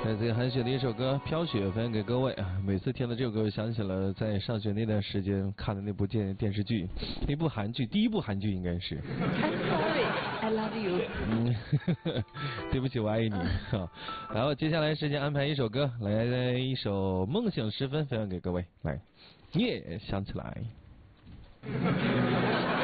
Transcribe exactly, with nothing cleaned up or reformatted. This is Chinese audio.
来自韩雪的一首歌《飘雪》分享给各位啊！每次听到这首歌，想起了在上学那段时间看的那部电电视剧，那部韩剧，第一部韩剧应该是。 I'm sorry, I love you。 嗯，对不起，我爱你。好，然后接下来时间安排一首歌，来一首《梦醒时分》分享给各位，来，你也想起来。